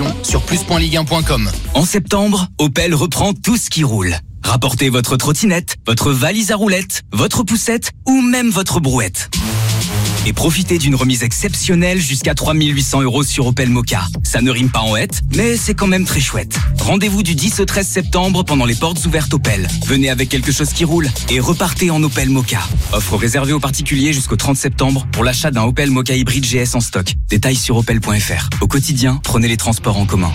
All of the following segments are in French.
conditions sur plus.ligue1.com. En septembre, Opel reprend tout ce qui roule. Rapportez votre trottinette, votre valise à roulettes, votre poussette ou même votre brouette. Et profitez d'une remise exceptionnelle jusqu'à 3 800 € sur Opel Mokka. Ça ne rime pas en hête, mais c'est quand même très chouette. Rendez-vous du 10 au 13 septembre pendant les portes ouvertes Opel. Venez avec quelque chose qui roule et repartez en Opel Mokka. Offre réservée aux particuliers jusqu'au 30 septembre pour l'achat d'un Opel Mokka hybride GS en stock. Détails sur opel.fr. Au quotidien, prenez les transports en commun.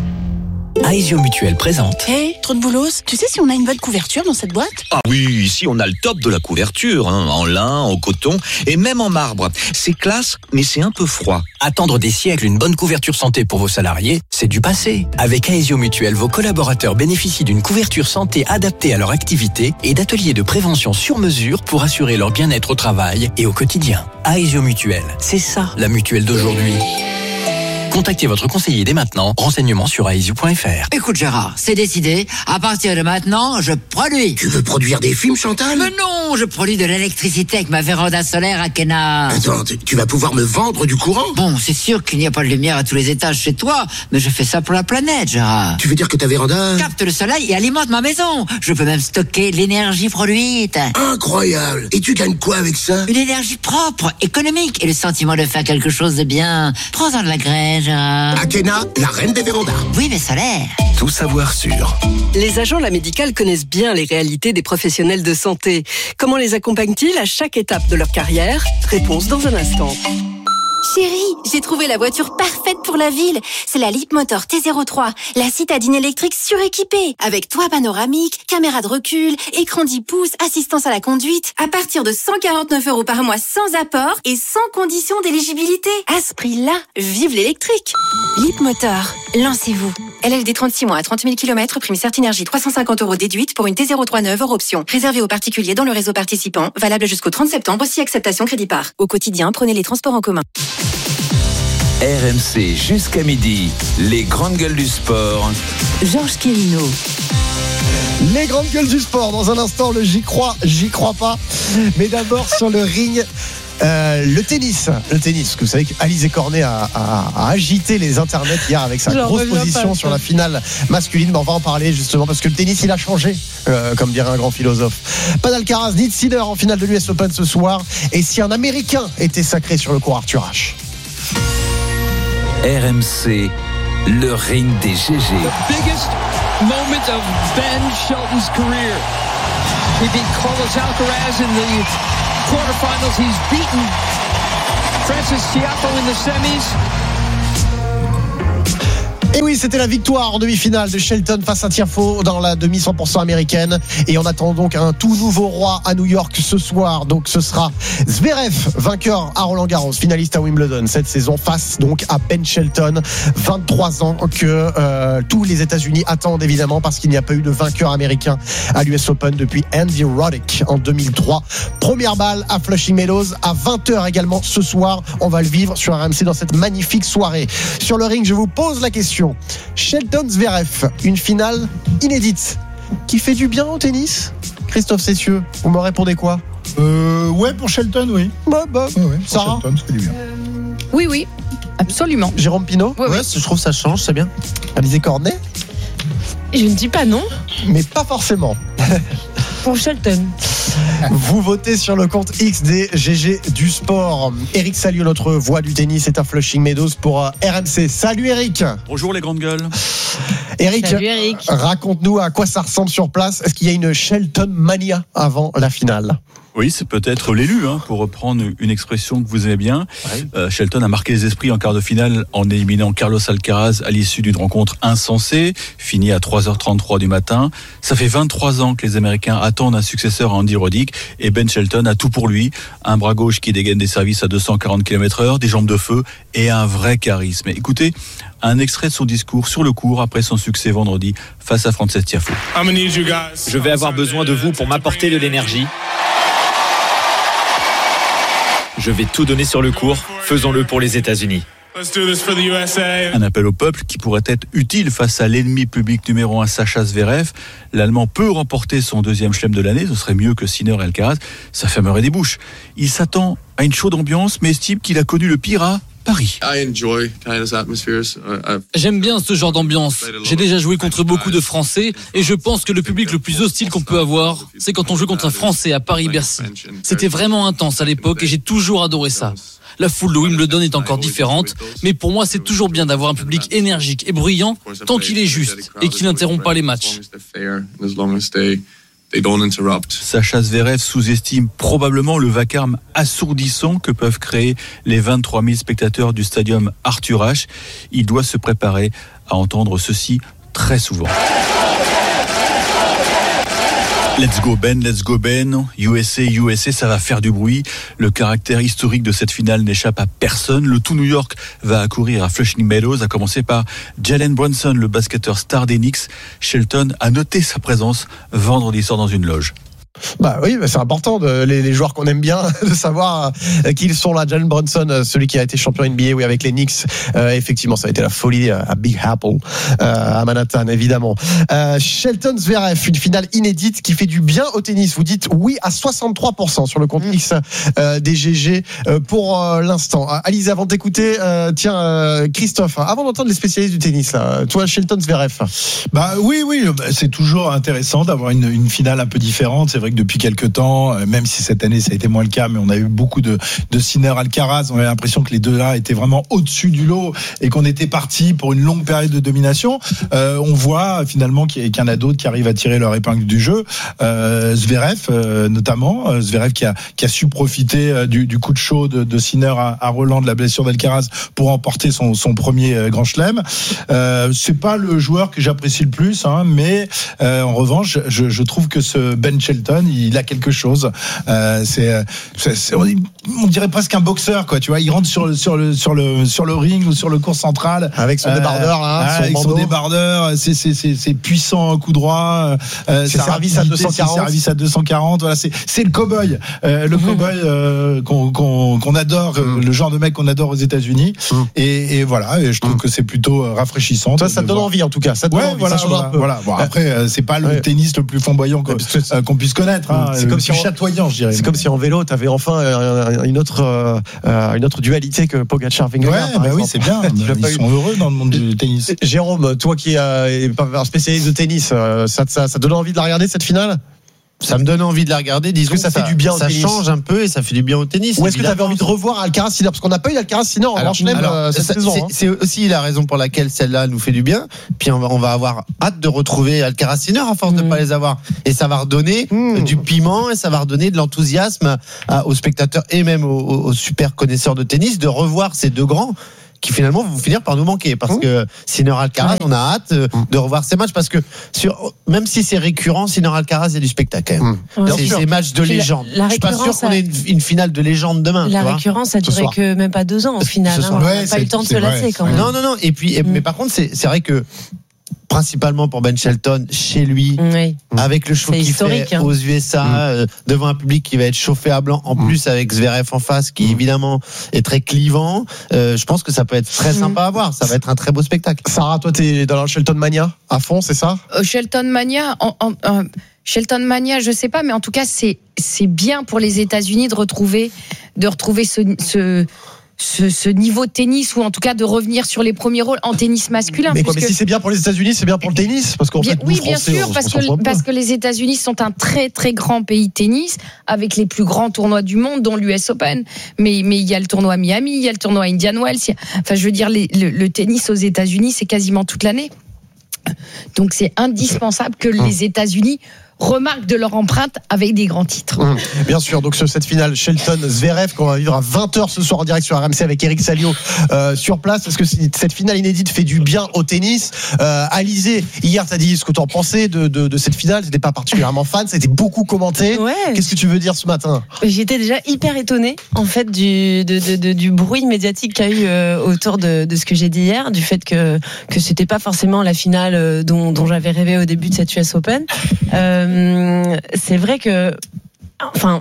Aesio Mutuel présente. Hey, trop de boulos. Tu sais si on a une bonne couverture dans cette boîte? Ah oui, ici on a le top de la couverture, en lin, en coton et même en marbre. C'est classe, mais c'est un peu froid. Attendre des siècles une bonne couverture santé pour vos salariés, c'est du passé. Avec Aesio Mutuel, vos collaborateurs bénéficient d'une couverture santé adaptée à leur activité et d'ateliers de prévention sur mesure pour assurer leur bien-être au travail et au quotidien. Aesio Mutuel, c'est ça la mutuelle d'aujourd'hui. Contactez votre conseiller dès maintenant. Renseignements sur aesio.fr. Écoute Gérard, c'est décidé. À partir de maintenant, je produis. Tu veux produire des films, Chantal? Mais non, je produis de l'électricité avec ma véranda solaire à Kena. Attends, tu vas pouvoir me vendre du courant? Bon, c'est sûr qu'il n'y a pas de lumière à tous les étages chez toi, mais je fais ça pour la planète, Gérard. Tu veux dire que ta véranda Capte le soleil et alimente ma maison. Je peux même stocker l'énergie produite. Incroyable. Et tu gagnes quoi avec ça? Une énergie propre, économique et le sentiment de faire quelque chose de bien. Prends-en de la graine, Gérard. Akena, la reine des vérandas. Oui, mais solaire. Tout savoir sur. Les agents de la médicale connaissent bien les réalités des professionnels de santé. Comment les accompagnent-ils à chaque étape de leur carrière? Réponse dans un instant. Chérie, j'ai trouvé la voiture parfaite pour la ville. C'est la Leapmotor T03, la citadine électrique suréquipée, avec toit panoramique, caméra de recul, écran 10 pouces, assistance à la conduite, à partir de 149 € par mois sans apport et sans condition d'éligibilité. À ce prix-là, vive l'électrique. Leapmotor, lancez-vous. LLD 36 mois à 30 000 km, prime Certinergie 350 € déduite pour une T03 neuve hors option. Réservé aux particuliers dans le réseau participant, valable jusqu'au 30 septembre, si acceptation crédit par. Au quotidien, prenez les transports en commun. RMC jusqu'à midi, les grandes gueules du sport. Georges Quirino. Les grandes gueules du sport, dans un instant, le j'y crois pas. Mais d'abord sur le ring, le tennis, parce que vous savez qu'Alizé Cornet a agité les internets hier avec sa grosse position sur la finale masculine. Mais on va en parler justement parce que le tennis il a changé, comme dirait un grand philosophe. Pas d'Alcaraz ni de Sinner en finale de l'US Open ce soir. Et si un Américain était sacré sur le court, Arthur Ashe. RMC, le ring des GG. The biggest moment of Ben Shelton's career. He beat Carlos Alcaraz in the quarterfinals. He's beaten Francis Tiafoe in the semis. Et oui, c'était la victoire en demi-finale de Shelton face à Tiafoe dans la demi 100% américaine. Et on attend donc un tout nouveau roi à New York ce soir. Donc ce sera Zverev, vainqueur à Roland-Garros, finaliste à Wimbledon cette saison, face donc à Ben Shelton, 23 ans que tous les États-Unis attendent évidemment parce qu'il n'y a pas eu de vainqueur américain à l'US Open depuis Andy Roddick en 2003. Première balle à Flushing Meadows à 20h également ce soir. On va le vivre sur RMC dans cette magnifique soirée. Sur le ring, je vous pose la question. Shelton-Zverev, une finale inédite qui fait du bien au tennis. Christophe Cessieux, vous me répondez quoi? Ouais, pour Shelton, oui. Sarah? Shelton, ça fait du bien. Oui, absolument. Jérôme Pinault? Ouais, je trouve ça change, c'est bien. Alizé Cornet? Je ne dis pas non. Mais pas forcément. Pour Shelton. Vous votez sur le compte X des GG du sport. Eric Salio, notre voix du tennis, est à Flushing Meadows pour RMC. Salut Eric. Bonjour les grandes gueules. Eric, salut Eric. Raconte-nous à quoi ça ressemble sur place. Est-ce qu'il y a une Shelton mania avant la finale? Oui, c'est peut-être l'élu, pour reprendre une expression que vous aimez bien. Ouais. Shelton a marqué les esprits en quart de finale en éliminant Carlos Alcaraz à l'issue d'une rencontre insensée, finie à 3h33 du matin. Ça fait 23 ans que les Américains attendent un successeur à Andy Roddick et Ben Shelton a tout pour lui. Un bras gauche qui dégaine des services à 240 km/h, des jambes de feu et un vrai charisme. Écoutez, un extrait de son discours sur le court après son succès vendredi face à Frances Tiafoe. Je vais avoir besoin de vous pour m'apporter de l'énergie. Je vais tout donner sur le court, faisons-le pour les États-Unis. Un appel au peuple qui pourrait être utile face à l'ennemi public numéro 1, Sacha Zverev. L'Allemand peut remporter son deuxième chelem de l'année, ce serait mieux que Sinner et Alcaraz, ça fermerait des bouches. Il s'attend à une chaude ambiance, mais estime qu'il a connu le pire à Paris. J'aime bien ce genre d'ambiance. J'ai déjà joué contre beaucoup de Français et je pense que le public le plus hostile qu'on peut avoir, c'est quand on joue contre un Français à Paris-Bercy. C'était vraiment intense à l'époque et j'ai toujours adoré ça. La foule de Wimbledon est encore différente, mais pour moi c'est toujours bien d'avoir un public énergique et bruyant tant qu'il est juste et qu'il n'interrompt pas les matchs. Sacha Zverev sous-estime probablement le vacarme assourdissant que peuvent créer les 23 000 spectateurs du stadium Arthur Ashe. Il doit se préparer à entendre ceci très souvent. Let's go Ben, USA, ça va faire du bruit. Le caractère historique de cette finale n'échappe à personne. Le tout New York va accourir à Flushing Meadows, à commencer par Jalen Brunson, le basketteur star des Knicks. Shelton a noté sa présence vendredi soir dans une loge. Bah oui, c'est important les joueurs qu'on aime bien de savoir qu'ils sont là. Jalen Brunson, celui qui a été champion NBA, oui, avec les Knicks. Effectivement, ça a été la folie à Big Apple, à Manhattan, évidemment. Shelton Zverev, une finale inédite qui fait du bien au tennis. Vous dites oui à 63% sur le compte X des GG pour l'instant. Alizé, avant de t'écouter, tiens, Christophe, avant d'entendre les spécialistes du tennis, là, toi, Shelton Zverev. Bah oui, c'est toujours intéressant d'avoir une finale un peu différente. C'est vrai que depuis quelques temps, même si cette année ça a été moins le cas, mais on a eu beaucoup de Sinner Alcaraz, on avait l'impression que les deux là étaient vraiment au-dessus du lot et qu'on était parti pour une longue période de domination. On voit finalement qu'il y en a d'autres qui arrivent à tirer leur épingle du jeu. Zverev notamment, Zverev qui a su profiter du coup de chaud de Sinner à Roland, de la blessure d'Alcaraz pour emporter son premier grand chelem. C'est pas le joueur que j'apprécie le plus, mais en revanche, je trouve que ce Ben Shelton, il a quelque chose. On dirait presque un boxeur, quoi. Tu vois, il rentre sur le ring ou sur le court central avec son débardeur, là, avec son débardeur. C'est puissant, coup droit. C'est service à 240. Service à 240. Voilà, c'est le cow-boy, qu'on adore, le genre de mec qu'on adore aux États-Unis. Et voilà, et je trouve que c'est plutôt rafraîchissant. Ça te donne envie, en tout cas. Ça te donne envie. Voilà. Bon, après, c'est pas le tennis le plus flamboyant qu'on puisse connaître. C'est comme si chatoyant, je dirais. C'est comme si en vélo, t'avais enfin une autre dualité que Pogacar-Vingegaard. Ouais, bah oui, c'est bien. Ils sont heureux dans le monde du tennis. Jérôme, toi qui es un spécialiste de tennis, ça donne envie de la regarder cette finale? Ça me donne envie de la regarder. Disons que ça fait du bien au tennis. Ça change un peu et ça fait du bien au tennis. Ou est-ce que tu avais envie de revoir Alcaraz Sinner? Parce qu'on n'a pas eu Alcaraz Sinner en Grand Chelem cette saison. C'est aussi la raison pour laquelle celle-là nous fait du bien. Puis on va avoir hâte de retrouver Alcaraz Sinner à force de pas les avoir. Et ça va redonner du piment et ça va redonner de l'enthousiasme aux spectateurs et même aux super connaisseurs de tennis de revoir ces deux grands qui finalement vont finir par nous manquer parce que Sinner Alcaraz, on a hâte de revoir ces matchs parce que même si c'est récurrent, Sinner Alcaraz, il y a du spectacle quand même. C'est des matchs de légende. Je suis pas sûr qu'on ait une finale de légende demain. La récurrence, ça durait que même pas 2 ans au final. On n'a pas eu le temps de se lasser quand même. Non. Et puis, mais par contre, c'est vrai que principalement pour Ben Shelton chez lui, avec le show qu'il fait aux USA, devant un public qui va être chauffé à blanc, en plus avec Zverev en face qui évidemment est très clivant. Je pense que ça peut être très sympa à voir. Ça va être un très beau spectacle. Sarah, toi t'es dans la Shelton Mania à fond, c'est ça? Shelton Mania, je sais pas, mais en tout cas c'est bien pour les États-Unis de retrouver ce niveau de tennis, ou en tout cas de revenir sur les premiers rôles en tennis masculin. Mais si c'est bien pour les États-Unis, c'est bien pour le tennis, parce qu'en fait, bien sûr, parce que les États-Unis sont un très très grand pays de tennis avec les plus grands tournois du monde, dont l'US Open. Mais il y a le tournoi Miami, il y a le tournoi Indian Wells. Enfin, je veux dire, le tennis aux États-Unis, c'est quasiment toute l'année. Donc c'est indispensable que les États-Unis remarquent de leur empreinte avec des grands titres. Bien sûr, donc sur cette finale Shelton-Zverev qu'on va vivre à 20h ce soir en direct sur RMC avec Eric Salio sur place, parce que cette finale inédite fait du bien au tennis. Alizé, hier t'as dit ce que t'en pensais de cette finale. T'étais pas particulièrement fan, ça a été beaucoup commenté. Qu'est-ce que tu veux dire ce matin? J'étais déjà hyper étonnée en fait du bruit médiatique qu'il y a eu autour de ce que j'ai dit hier, du fait que c'était pas forcément la finale dont j'avais rêvé au début de cette US Open. C'est vrai que, enfin,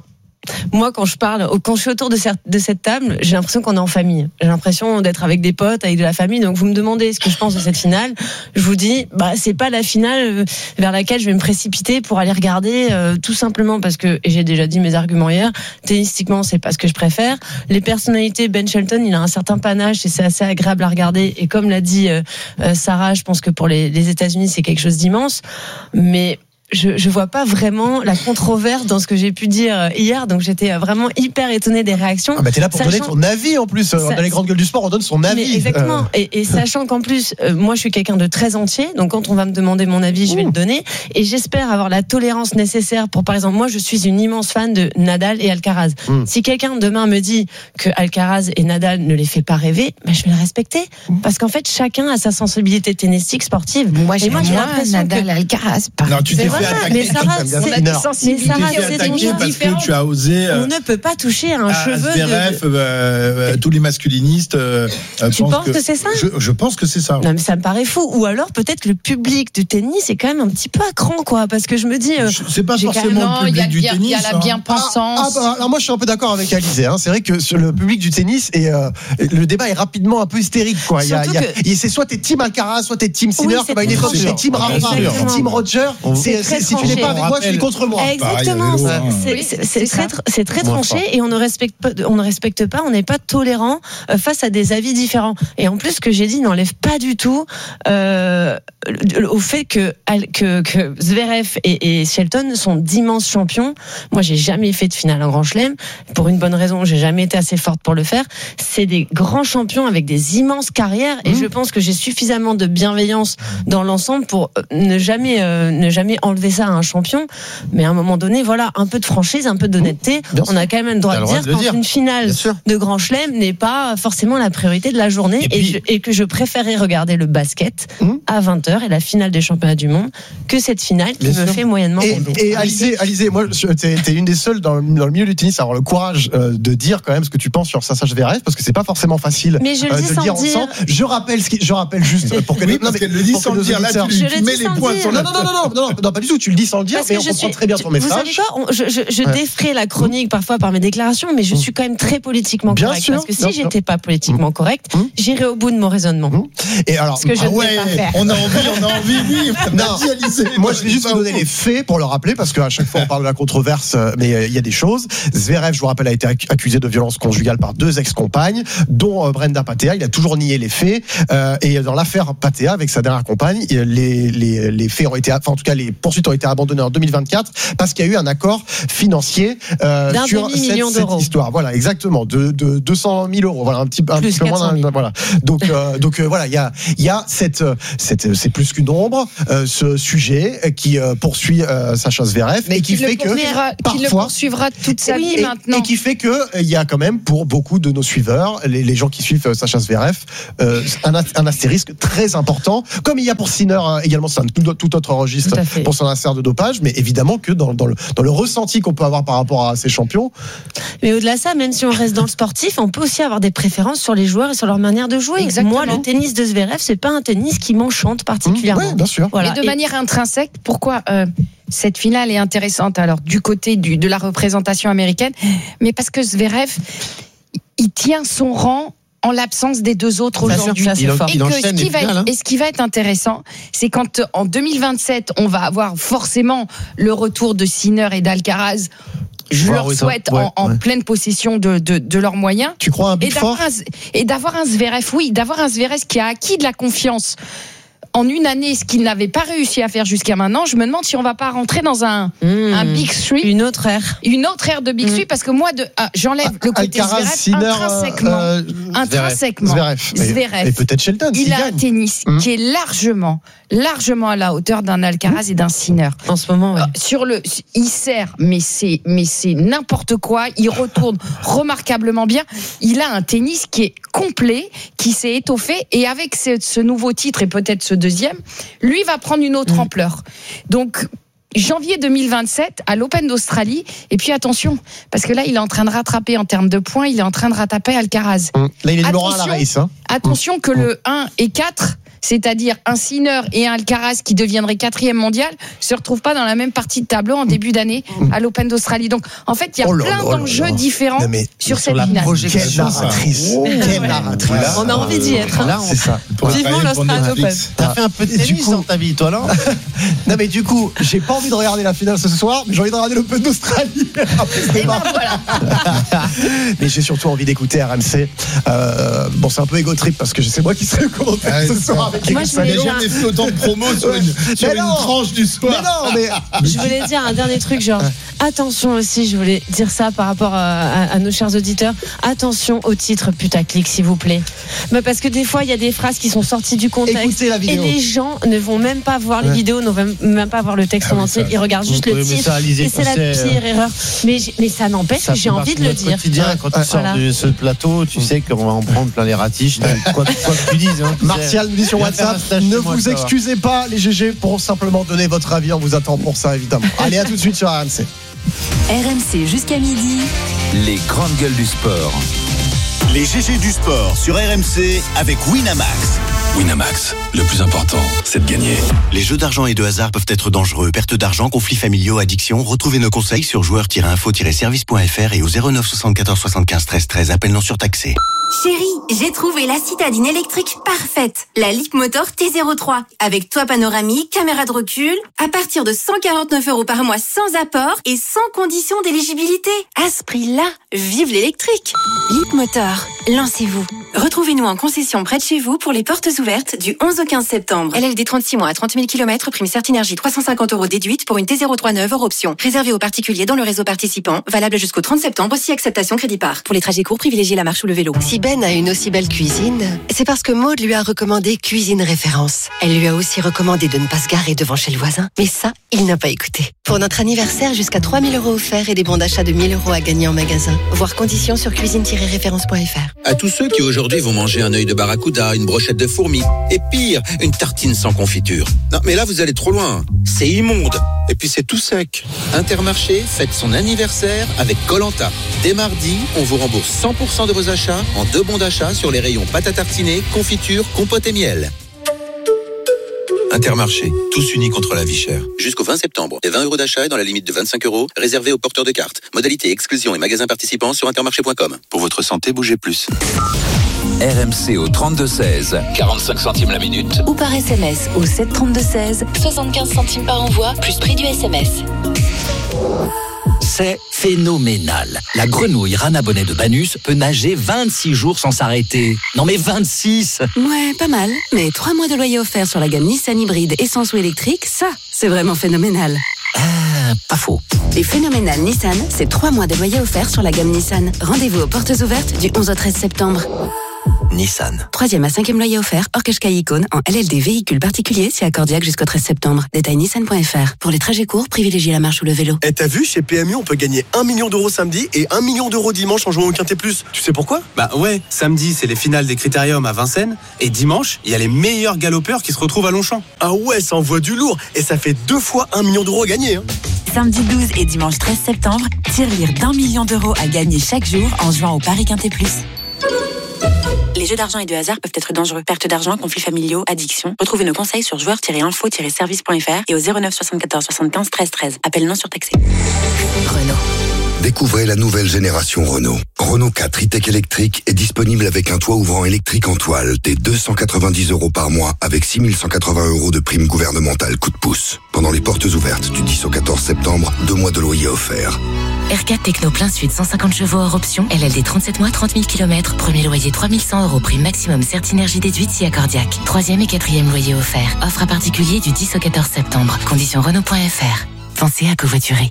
Moi, quand je suis autour de cette table, j'ai l'impression qu'on est en famille. J'ai l'impression d'être avec des potes, avec de la famille. Donc, vous me demandez ce que je pense de cette finale. Je vous dis, c'est pas la finale vers laquelle je vais me précipiter pour aller regarder, tout simplement parce que, et j'ai déjà dit mes arguments hier, tennistiquement, c'est pas ce que je préfère. Les personnalités, Ben Shelton, il a un certain panache et c'est assez agréable à regarder. Et comme l'a dit Sarah, je pense que pour les États-Unis, c'est quelque chose d'immense. Mais je vois pas vraiment la controverse dans ce que j'ai pu dire hier, donc j'étais vraiment hyper étonnée des réactions. T'es là pour donner ton avis en plus. Dans les grandes gueules du sport, on donne son avis. Mais exactement. Et sachant qu'en plus, moi je suis quelqu'un de très entier, donc quand on va me demander mon avis, je vais le donner. Et j'espère avoir la tolérance nécessaire pour, par exemple, moi je suis une immense fan de Nadal et Alcaraz. Si quelqu'un demain me dit que Alcaraz et Nadal ne les fait pas rêver, je vais le respecter. Parce qu'en fait, chacun a sa sensibilité tennistique, sportive. Moi j'ai l'impression Nadal et Alcaraz. Non, tu t'es fait attaquer. Mais Sarah, c'est parce que tu as osé. On ne peut pas toucher à un cheveu. Tous les masculinistes. Tu penses que c'est ça ? Je pense que c'est ça. Non, mais ça me paraît fou. Ou alors peut-être le public du tennis est quand même un petit peu à cran, quoi. Parce que je me dis. C'est pas forcément le public du tennis. Il y a la bien-pensance. Alors moi, je suis un peu d'accord avec Alizé. C'est vrai que sur le public du tennis, le débat est rapidement un peu hystérique, quoi. C'est soit t'es team Alcaraz, soit t'es team Sinner, comme à une époque, t'es team Rafa, team Roger. Si tu n'es pas avec moi, je suis contre moi. Exactement. C'est très tranché et on ne respecte pas, on n'est pas tolérant face à des avis différents. Et en plus, ce que j'ai dit n'enlève pas du tout au fait que Zverev et Shelton sont d'immenses champions. Moi, j'ai jamais fait de finale en Grand Chelem. Pour une bonne raison, j'ai jamais été assez forte pour le faire. C'est des grands champions avec des immenses carrières et je pense que j'ai suffisamment de bienveillance dans l'ensemble pour ne jamais enlever ça à un champion. Mais à un moment donné, voilà, un peu de franchise, un peu d'honnêteté. On a quand même le droit de dire qu'une finale de Grand Chelem n'est pas forcément la priorité de la journée et que je préférais regarder le basket à 20h et la finale des championnats du monde que cette finale qui me fait moyennement rêver. Et Alizé, moi, t'es une des seules dans le milieu du tennis à avoir le courage de dire quand même ce que tu penses sur Sacha Zverev, parce que c'est pas forcément facile mais je le dis de le dire ensemble. Je rappelle juste pour que parce qu'elle le dit sans le dire. Là, tu mets les points sur la table. Non, pas du tout. Tu le dis sans le dire, mais on comprend très bien ton message. Vous savez quoi, je défraie la chronique parfois par mes déclarations, mais je suis quand même très politiquement correcte. Parce que si j'étais pas politiquement correcte, j'irais au bout de mon raisonnement. Et alors, ce que je ne vais pas faire. On a envie, oui. Moi, je vais juste vous donner les faits pour le rappeler, parce qu'à chaque fois on parle de la controverse, mais il y a des choses. Zverev, je vous rappelle, a été accusé de violence conjugale par 2 ex-compagnes, dont Brenda Patea. Il a toujours nié les faits. Et dans l'affaire Patea, avec sa dernière compagne, les faits ont été, en tout cas, les poursuites ont été abandonnées en 2024 parce qu'il y a eu un accord financier sur cette histoire. Voilà, exactement, de 200 000 euros. Voilà, un petit peu moins. Voilà. Donc voilà, il y a c'est plus qu'une ombre, ce sujet qui poursuit Sacha Zverev, mais qui fait que qui le poursuivra toute sa vie maintenant. Et qui fait que il y a quand même pour beaucoup de nos suiveurs, les gens qui suivent Sacha Zverev, un astérisque très important, comme il y a pour Sinner également, c'est tout autre registre pour son affaire de dopage, mais évidemment que dans le ressenti qu'on peut avoir par rapport à ces champions. Mais au-delà de ça, même si on reste dans le sportif, on peut aussi avoir des préférences sur les joueurs et sur leur manière de jouer. Exactement. Moi, le tennis de Zverev, c'est pas un tennis qui m'enchante particulièrement. Oui, bien sûr. Voilà. Mais de manière intrinsèque, pourquoi cette finale est intéressante alors du côté de la représentation américaine, mais parce que Zverev, il tient son rang en l'absence des 2 autres aujourd'hui. Et ce qui va être intéressant, c'est quand en 2027, on va avoir forcément le retour de Sinner et d'Alcaraz. Je leur souhaite en pleine possession de leurs moyens. Tu crois un Big Four ? Et d'avoir un Zverev, d'avoir un Zverev qui a acquis de la confiance en une année, ce qu'il n'avait pas réussi à faire jusqu'à maintenant. Je me demande si on va pas rentrer dans un Big Three. Une autre ère de Big Three, parce que moi, j'enlève le côté Zverev intrinsèquement. Zverev. Et peut-être Shelton. Il a un tennis qui est largement à la hauteur d'un Alcaraz et d'un Sinner. En ce moment, il sert, mais c'est n'importe quoi. Il retourne remarquablement bien. Il a un tennis qui est complet, qui s'est étoffé, et avec ce nouveau titre et peut-être ce deuxième, lui va prendre une autre ampleur. Donc, janvier 2027 à l'Open d'Australie, et puis attention, parce que là il est en train de rattraper en termes de points, il est en train de rattraper Alcaraz. Là il est numéro 1 à la race. Attention que le 1 et 4 c'est-à-dire un Sinner et un Alcaraz qui deviendraient 4e mondial, se retrouvent pas dans la même partie de tableau en début d'année à l'Open d'Australie. Donc, en fait, il y a plein d'enjeux différents sur cette finale. Quelle narratrice. On a envie d'y être. Là, c'est ça. Vivement l'Australian Open. T'as fait un peu de tennis dans ta vie, toi, là? Non, mais du coup, j'ai pas envie de regarder la finale ce soir, mais j'ai envie de regarder l'Open d'Australie. Après ce débat. Mais j'ai surtout envie d'écouter RMC. Bon, c'est un peu égo trip parce que c'est moi qui serai le commentaire ce soir avec moi, je voulais dire... jamais fait autant de promos sur une tranche du soir. Mais je voulais dire un dernier truc, genre attention aussi, je voulais dire ça par rapport à nos chers auditeurs, attention au titre putaclic, s'il vous plaît. Mais parce que des fois, il y a des phrases qui sont sorties du contexte. Écoutez la vidéo. Et les gens ne vont même pas voir les vidéos, ne vont même pas voir le texte en entier. Ils regardent juste le titre. Et c'est la pire erreur. Mais ça n'empêche que j'ai envie de le dire. Quand tu sors de ce plateau, tu sais qu'on va en prendre plein les ratiches. Quoi que tu dises. Martial nous dit sur WhatsApp, ne vous excusez pas les GG pour simplement donner votre avis. On vous attend pour ça, évidemment. Allez, à tout de suite sur RMC. RMC jusqu'à midi. Les grandes gueules du sport. Les GG du sport sur RMC avec Winamax. Winamax, le plus important, c'est de gagner. Les jeux d'argent et de hasard peuvent être dangereux. Perte d'argent, conflits familiaux, addiction. Retrouvez nos conseils sur joueurs-info-service.fr et au 09 74 75 13 13. Appel non surtaxé. Chérie, j'ai trouvé la citadine électrique parfaite. La Leapmotor T03. Avec toit panoramique, caméra de recul. À partir de 149 € par mois sans apport et sans condition d'éligibilité. À ce prix-là, vive l'électrique. Leapmotor, lancez-vous. Retrouvez-nous en concession près de chez vous pour les portes ouvertes du 11 au 15 septembre. LLD 36 mois à 30 000 km, prime Certinergie 350 € déduite pour une T03 neuve hors option. Réservé aux particuliers dans le réseau participant. Valable jusqu'au 30 septembre, si acceptation crédit par. Pour les trajets courts, privilégiez la marche ou le vélo. Si Ben a une aussi belle cuisine, c'est parce que Maud lui a recommandé Cuisine Référence. Elle lui a aussi recommandé de ne pas se garer devant chez le voisin. Mais ça, il n'a pas écouté. Pour notre anniversaire, jusqu'à 3 000 € offerts et des bons d'achat de 1 000 € à gagner en magasin. Voir conditions sur cuisine-référence.fr. À tous ceux qui aujourd'hui vont manger un œil de barracuda, une brochette de fourmis, et pire, une tartine sans confiture. Non, mais là, vous allez trop loin. C'est immonde. Et puis c'est tout sec. Intermarché fête son anniversaire avec Koh-Lanta. Dès mardi, on vous rembourse 100% de vos achats en 2 bons d'achat sur les rayons pâte à tartiner, confiture, compote et miel. Intermarché, tous unis contre la vie chère. Jusqu'au 20 septembre, des 20 € d'achat et dans la limite de 25 € réservés aux porteurs de cartes. Modalité, exclusion et magasins participants sur intermarché.com. Pour votre santé, bougez plus. RMC au 32-16, 45 centimes la minute. Ou par SMS au 732-16, 75 centimes par envoi, plus prix du SMS. C'est phénoménal. La grenouille Rana Bonnet de Banus peut nager 26 jours sans s'arrêter. Non mais 26! Ouais, pas mal. Mais 3 mois de loyer offert sur la gamme Nissan hybride essence ou électrique, ça, c'est vraiment phénoménal. Pas faux. Et phénoménal Nissan, c'est 3 mois de loyer offert sur la gamme Nissan. Rendez-vous aux portes ouvertes du 11 au 13 septembre. Nissan. 3e à 5e loyer offert, hors Qashqai Icône, en LLD véhicule particulier, si accordiaque jusqu'au 13 septembre. Détail nissan.fr. Pour les trajets courts, privilégiez la marche ou le vélo. Et t'as vu, chez PMU, on peut gagner 1 million d'euros samedi et 1 million d'euros dimanche en jouant au Quintet Plus. Tu sais pourquoi? Bah ouais, samedi, c'est les finales des Critériums à Vincennes, et dimanche, il y a les meilleurs galopeurs qui se retrouvent à Longchamp. Ah ouais, ça envoie du lourd, et ça fait 2 fois 1 million d'euros à gagner. Hein. Samedi 12 et dimanche 13 septembre, tirelire d'1 million d'euros à gagner chaque jour en jouant au Paris Quintet Plus. Les jeux d'argent et de hasard peuvent être dangereux. Perte d'argent, conflits familiaux, addiction. Retrouvez nos conseils sur joueurs-info-service.fr et au 09 74 75 13 13. Appel non surtaxé. Renault. Découvrez la nouvelle génération Renault. Renault 4 e-tech électrique est disponible avec un toit ouvrant électrique en toile dès 290 € par mois avec 6 180 € de prime gouvernementale coup de pouce. Pendant les portes ouvertes du 10 au 14 septembre, 2 mois de loyer offerts. R4 Techno plein suite 150 chevaux hors option. LLD 37 mois, 30 000 km. Premier loyer 3 100 €. Prime maximum Certinergie déduite si accordiaque. 3e et 4e loyer offert. Offre à particulier du 10 au 14 septembre. Conditions Renault.fr. Pensez à covoiturer.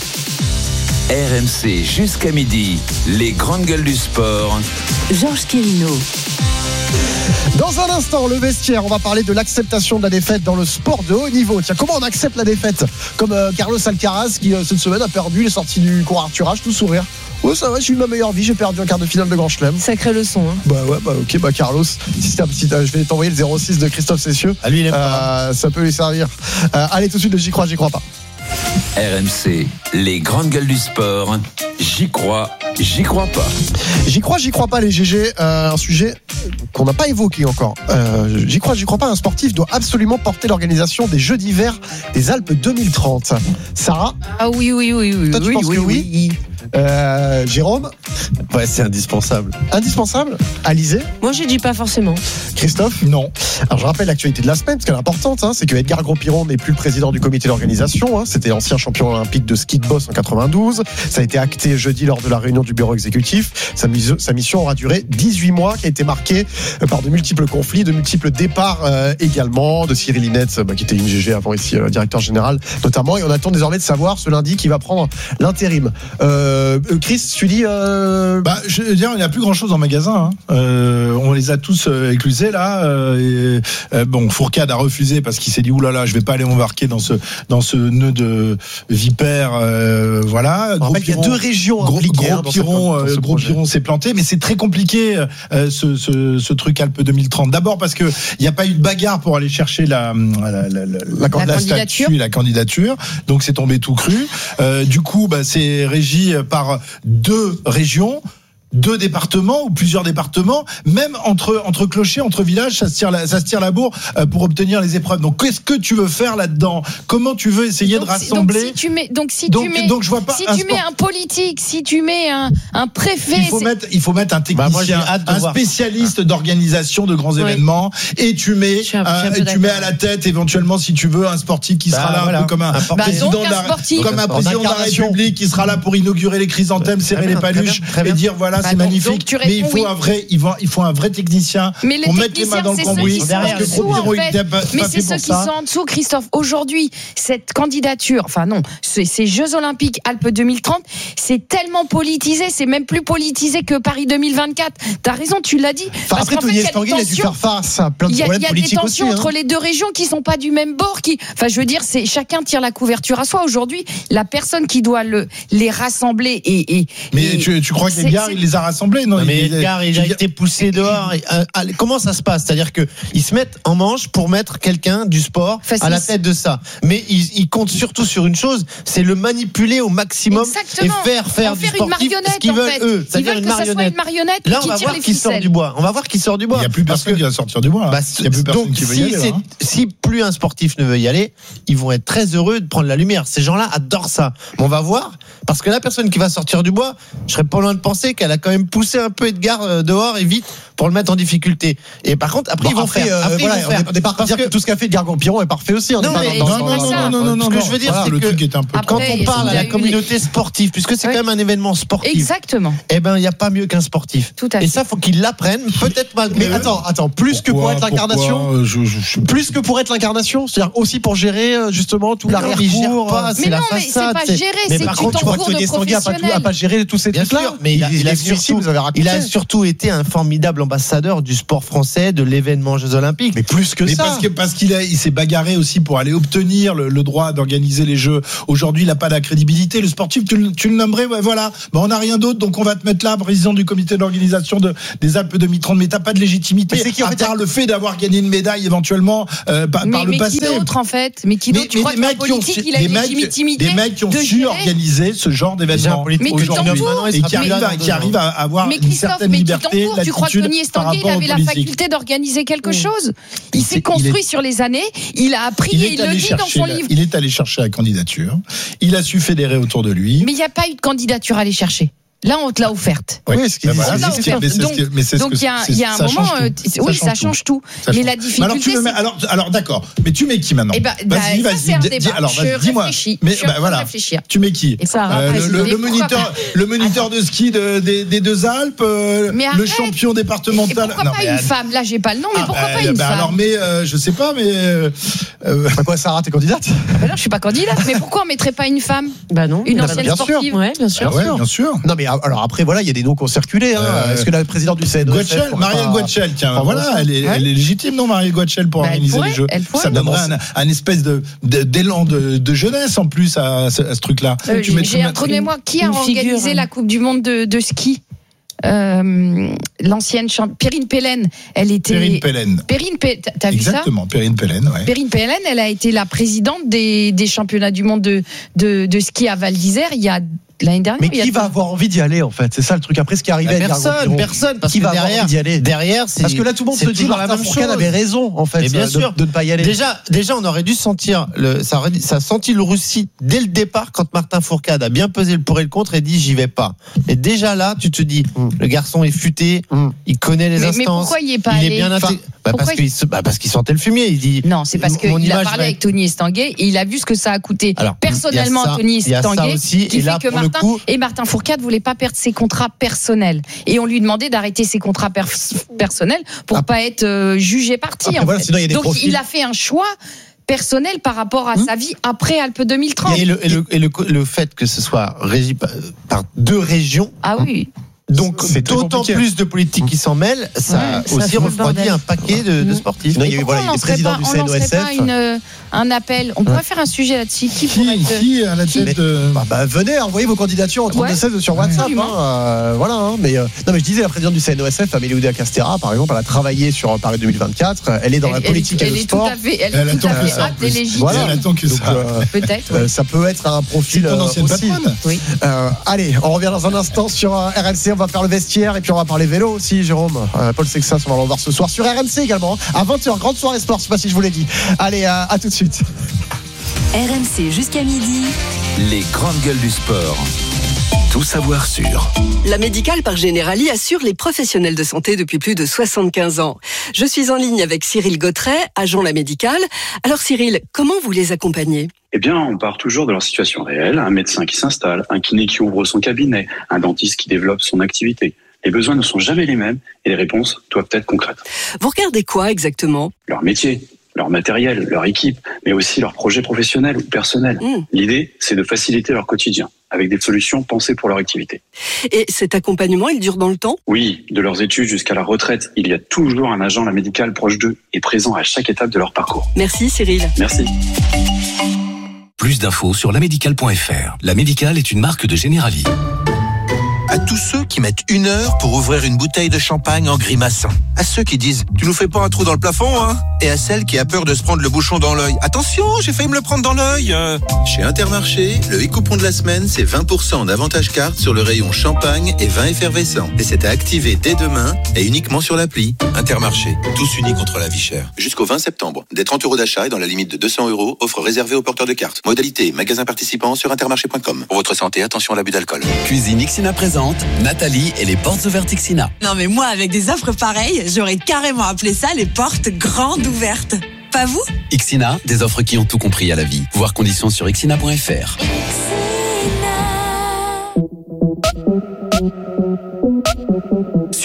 RMC jusqu'à midi, les grandes gueules du sport. Georges Quirino. Dans un instant, le vestiaire, on va parler de l'acceptation de la défaite dans le sport de haut niveau. Tiens, comment on accepte la défaite? Comme Carlos Alcaraz qui, cette semaine, a perdu, il est sorti du court Arthurage, tout sourire. Ouais, ça va, j'ai eu ma meilleure vie, j'ai perdu un quart de finale de Grand Chelem. Sacrée leçon. Hein. Bah ouais, bah ok, bah Carlos, je vais t'envoyer le 06 de Christophe Cessieux. Ah, lui, il est pas. Ça peut lui servir. Allez, tout de suite, j'y crois pas. RMC, les grandes gueules du sport. J'y crois J'y crois pas. J'y crois pas les GG. Un sujet qu'on n'a pas évoqué encore. J'y crois pas. Un sportif doit absolument porter l'organisation des Jeux d'hiver des Alpes 2030. Sarah? Ah oui. Toi, tu penses que oui. Jérôme? Ouais, c'est indispensable. Indispensable? Alizé? Moi, je dis pas forcément. Christophe? Non. Alors, je rappelle l'actualité de la semaine, parce qu'elle est importante, c'est que Edgar Gros-Piron n'est plus le président du comité d'organisation. C'était l'ancien champion olympique de ski de boss en 92. Ça a été acté jeudi lors de la réunion du bureau exécutif. Sa mission aura duré 18 mois, qui a été marquée par de multiples conflits, de multiples départs également, de Cyril Linette, qui était une GG avant ici, directeur général notamment. Et on attend désormais de savoir ce lundi qui va prendre l'intérim. Chris, tu dis je veux dire, il n'y a plus grand chose en magasin. On les a tous éclusés là. Fourcade a refusé parce qu'il s'est dit oulala, je vais pas aller m'embarquer dans ce nœud de vipère. Voilà. Il y a deux régions impliquées. Gros Piron s'est planté, mais c'est très compliqué ce truc Alpes 2030. D'abord parce que il n'y a pas eu de bagarre pour aller chercher la candidature. Donc c'est tombé tout cru. Du coup, c'est régi par deux régions, deux départements ou plusieurs départements, même entre clochers, entre villages, ça se tire la bourre pour obtenir les épreuves. Donc qu'est-ce que tu veux faire là-dedans? Comment tu veux essayer de rassembler? Si tu mets un politique, si tu mets un préfet, il faut mettre un technicien, un spécialiste d'organisation de grands événements, et tu mets à la tête éventuellement, si tu veux, un sportif qui sera là, un peu comme un président de la République qui sera là pour inaugurer les chrysanthèmes, serrer les paluches et dire voilà, c'est magnifique, mais il faut un vrai technicien pour mettre les mains dans le cambouis. Mais c'est ceux qui sont en dessous, Christophe. Aujourd'hui, cette candidature, ces Jeux Olympiques Alpes 2030, c'est tellement politisé, c'est même plus politisé que Paris 2024. T'as raison, tu l'as dit. Après, Tony Estanguet, il a dû faire face à plein de problèmes politiques aussi. Il y a des tensions entre les deux régions qui sont pas du même bord. Je veux dire, chacun tire la couverture à soi. Aujourd'hui, la personne qui doit les rassembler Mais tu crois qu'Edgar, il les a rassemblés? Non, mais Edgar, il a été poussé dehors. Comment ça se passe? C'est-à-dire qu'ils se mettent en manche pour mettre quelqu'un du sport à la tête de ça. Mais ils comptent surtout sur une chose, c'est le manipuler au maximum. Exactement. Et faire du sportif ce qu'ils veulent eux. C'est-à-dire une marionnette. Là, on va voir qui sort du bois. Il n'y a plus personne qui va sortir du bois. Il n'y a plus personne qui veut y aller. Si plus un sportif ne veut y aller, ils vont être très heureux de prendre la lumière. Ces gens-là adorent ça. Mais on va voir, parce que la personne qui va sortir du bois, je serais pas loin de penser qu'elle a quand même poussé un peu Edgar dehors et vite pour le mettre en difficulté. Et par contre, après, ils vont faire. On n'est pas dire que tout ce qu'a fait Edgar Gros-Piron est parfait aussi. Non, ce que je veux dire, c'est que quand on parle à la communauté sportive, puisque c'est quand même un événement sportif. Exactement. Il n'y a pas mieux qu'un sportif. Tout à fait. Et ça, faut qu'ils l'apprennent, peut-être malgré. Mais attends, plus que pour être l'incarnation. Plus que pour être l'incarnation, c'est-à-dire aussi pour gérer justement tout l'arrière-cour. Mais non, mais c'est pas gérer, c'est que tu t'encours de professionnel. Il n'a pas géré tous ces trucs-là. Mais il a surtout été un formidable ambassadeur du sport français, de l'événement Jeux Olympiques. Mais plus que ça. Parce qu'il s'est bagarré aussi pour aller obtenir le droit d'organiser les Jeux. Aujourd'hui, il n'a pas la crédibilité. Le sportif, tu le nommerais, voilà. On n'a rien d'autre, donc on va te mettre là, président du comité d'organisation des Alpes 2030. Mais t'as pas de légitimité. Mais c'est qui, en fait, le fait d'avoir gagné une médaille éventuellement par le passé. Mais qui d'autre, en fait? Mais qui d'autre? Tu crois qu'un politique, il a une légitimité? Des mecs qui ont su organiser ce genre d'événement aujourd'hui et qui arrivent à avoir une certaine liberté. Tu crois que Tony Estanguet, il avait la faculté d'organiser quelque chose? Il s'est construit sur les années, il a appris et il le dit dans son livre. Il est allé chercher la candidature, il a su fédérer autour de lui. Mais il n'y a pas eu de candidature à aller chercher. Là, on te l'a offerte. Oui, donc il y a un moment, oui, ça change tout. Mais la difficulté, alors d'accord. Mais tu mets qui maintenant? Vas-y. Alors, dis-moi. Mais voilà. Tu mets qui? Le moniteur de ski des deux Alpes, le champion départemental. Pourquoi pas une femme? Là, j'ai pas le nom, mais pourquoi pas une femme? Alors, mais je sais pas, mais quoi, Sarah, t'es candidate? Non, je suis pas candidate. Mais pourquoi on mettrait pas une femme? Non. Une ancienne sportive. Ouais, bien sûr. Bien sûr. Non, mais alors après, voilà, il y a des noms qui ont circulé. Est-ce que la présidente du CNEF, Marielle Guetchel, tiens, voilà, elle est légitime, non, Marielle Guetchel, pour organiser les Jeux. Ça donnerait un espèce d'élan de jeunesse en plus à ce truc-là. J'ai un trou de mémoire. Qui a organisé la Coupe du Monde de ski? L'ancienne Perrine Pellen, elle était. Perrine Pellen. T'as vu ça? Exactement, Perrine Pellen, ouais. Perrine Pellen, elle a été la présidente des championnats du monde de ski à Val d'Isère il y a l'année dernière. Mais qui va avoir envie d'y aller, en fait? C'est ça le truc. Après, ce qui arrivait Personne, parce qui que va avoir envie d'y aller? derrière, c'est. Parce que là, tout le monde se dit, Martin Fourcade avait raison, en fait, bien sûr. de ne pas y aller. Déjà, on aurait dû sentir ça a senti le roussi dès le départ quand Martin Fourcade a bien pesé le pour et le contre et dit j'y vais pas. Et déjà là, tu te dis, le garçon est futé, il connaît les instances. Mais pourquoi il est pas allé? Il est bien intégré. Parce qu'il sentait le fumier. Il dit. Non, c'est parce qu'il a parlé avec Tony Estanguet et il a vu ce que ça a coûté personnellement à Tony Estanguet, qui fait que Martin Fourcade voulait pas perdre ses contrats personnels. Et on lui demandait d'arrêter ses contrats personnels pour pas être jugé parti. Donc il a fait un choix personnel par rapport à sa vie après Alpes 2030. Et le fait que ce soit régi par deux régions. Ah oui. Donc, c'est d'autant plus de politiques qui s'en mêlent, ça aussi refroidit un paquet de sportifs. Non, il y a eu des présidents du CNOSF. Un appel. On pourrait faire un sujet là-dessus. Qui à la tête de... venez, envoyez vos candidatures au 32-16 sur WhatsApp. Voilà. Mais non, mais je disais, la présidente du CNOSF, Amélie Oudéa-Castéra, par exemple, elle a travaillé sur Paris 2024. Elle est dans la politique et le sport. Elle est tout à fait apte et légitime. Voilà. Elle attend que ça. Peut-être. Ça peut être un profil aussi. Allez, on revient dans un instant sur RMC. On va faire le vestiaire et puis on va parler vélo aussi, Jérôme. Paul Sexas, on va le voir ce soir sur RMC également. À 20h, grande soirée sport, je sais pas si je vous l'ai dit. Allez, à tout de suite. RMC jusqu'à midi. Les grandes gueules du sport. Tout savoir sur. La Médicale par Generali assure les professionnels de santé depuis plus de 75 ans. Je suis en ligne avec Cyril Gautret, agent La Médicale. Alors Cyril, comment vous les accompagnez ? Eh bien, on part toujours de leur situation réelle. Un médecin qui s'installe, un kiné qui ouvre son cabinet, un dentiste qui développe son activité. Les besoins ne sont jamais les mêmes et les réponses doivent être concrètes. Vous regardez quoi exactement ? Leur métier, leur matériel, leur équipe, mais aussi leurs projets professionnels ou personnels. L'idée, c'est de faciliter leur quotidien avec des solutions pensées pour leur activité. Et cet accompagnement, il dure dans le temps ? Oui, de leurs études jusqu'à la retraite, il y a toujours un agent La Médicale proche d'eux et présent à chaque étape de leur parcours. Merci Cyril. Merci. Plus d'infos sur lamédicale.fr. La Médicale est une marque de Generali. À tous ceux qui mettent 1 heure pour ouvrir une bouteille de champagne en grimaçant. À ceux qui disent « Tu nous fais pas un trou dans le plafond, hein ?» Et à celle qui a peur de se prendre le bouchon dans l'œil. « Attention, j'ai failli me le prendre dans l'œil !» Chez Intermarché, le e-coupon de la semaine, c'est 20% d'avantage carte sur le rayon champagne et vin effervescent. Et c'est à activer dès demain et uniquement sur l'appli. Intermarché, tous unis contre la vie chère. Jusqu'au 20 septembre. Des 30 € d'achat et dans la limite de 200 €, offre réservée aux porteurs de cartes. Modalité, magasin participant sur intermarché.com. Pour votre santé, attention à l'abus d'alcool. Cuisine Ixina présente Nathalie et les portes ouvertes Ixina. Non mais moi, avec des offres pareilles, j'aurais carrément appelé ça les portes grandes ouvertes. Pas vous ? Ixina, des offres qui ont tout compris à la vie. Voir conditions sur ixina.fr.